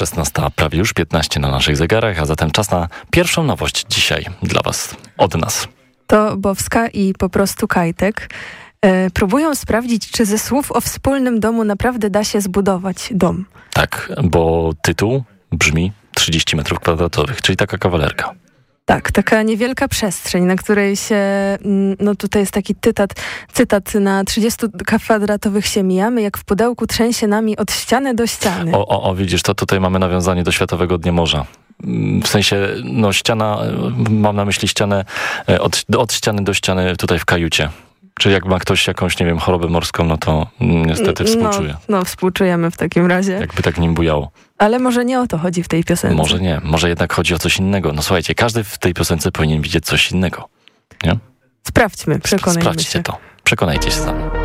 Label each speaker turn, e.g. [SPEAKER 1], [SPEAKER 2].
[SPEAKER 1] 16, prawie już 15 na naszych zegarach, a zatem czas na pierwszą nowość dzisiaj dla Was, od nas.
[SPEAKER 2] To Bowska i po prostu Kajtek próbują sprawdzić, czy ze słów o wspólnym domu naprawdę da się zbudować dom.
[SPEAKER 1] Tak, bo tytuł brzmi 30 metrów kwadratowych, czyli taka kawalerka.
[SPEAKER 2] Tak, taka niewielka przestrzeń, na której się, no tutaj jest taki cytat na 30 kwadratowych się mijamy, jak w pudełku trzęsie nami od ściany do ściany.
[SPEAKER 1] Widzisz, to tutaj mamy nawiązanie do Światowego Dnia Morza. W sensie, no ściana, mam na myśli ścianę, od ściany do ściany tutaj w kajucie. Czy jak ma ktoś jakąś, nie wiem, chorobę morską, no to niestety współczuję.
[SPEAKER 2] No, współczujemy w takim razie.
[SPEAKER 1] Jakby tak nim bujało.
[SPEAKER 2] Ale może nie o to chodzi w tej piosence.
[SPEAKER 1] Może nie, może jednak chodzi o coś innego. No słuchajcie, każdy w tej piosence powinien widzieć coś innego. Nie?
[SPEAKER 2] Sprawdźmy, przekonajmy
[SPEAKER 1] Sprawdźcie
[SPEAKER 2] się.
[SPEAKER 1] to. Przekonajcie się sami.